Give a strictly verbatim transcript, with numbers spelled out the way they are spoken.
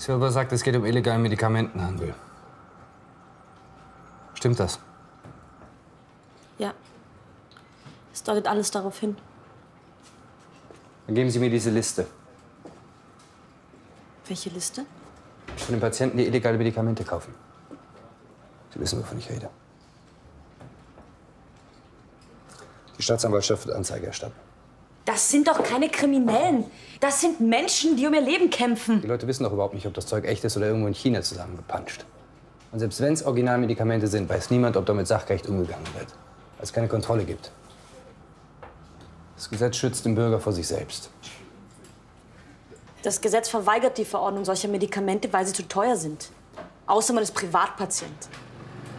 Silber sagt, es geht um illegalen Medikamentenhandel. Stimmt das? Ja. Es deutet alles darauf hin. Dann geben Sie mir diese Liste. Welche Liste? Von den Patienten, die illegale Medikamente kaufen. Sie wissen, wovon ich rede. Die Staatsanwaltschaft wird Anzeige erstatten. Das sind doch keine Kriminellen. Das sind Menschen, die um ihr Leben kämpfen. Die Leute wissen doch überhaupt nicht, ob das Zeug echt ist oder irgendwo in China zusammengepanscht. Und selbst wenn es Originalmedikamente sind, weiß niemand, ob damit sachgerecht umgegangen wird. Weil es keine Kontrolle gibt. Das Gesetz schützt den Bürger vor sich selbst. Das Gesetz verweigert die Verordnung solcher Medikamente, weil sie zu teuer sind. Außer man ist Privatpatient.